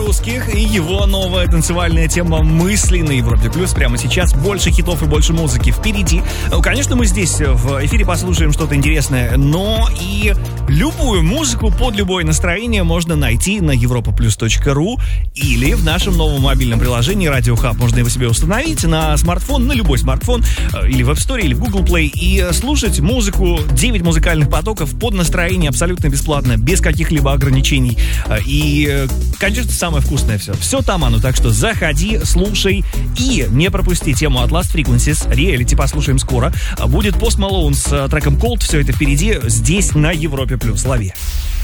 русских и его новая танцевальная тема «Мысли» на Европе Плюс. Прямо сейчас больше хитов и больше музыки впереди. Конечно, мы здесь в эфире послушаем что-то интересное, но и любую музыку под любое настроение можно найти на europaplus.ru или в нашем новом мобильном приложении Radio Hub. Можно его себе установить на смартфон, на любой смартфон, или в App Store, или в Google Play, и слушать музыку, 9 музыкальных потоков под настроение абсолютно бесплатно, без каких-либо ограничений. И, конечно, самое вкусное все там оно, так что заходи, слушай и не пропусти тему от Last Frequencies, Reality послушаем скоро. Будет Post Malone с треком Cold, все это впереди, здесь на Европе Плюс. Лови.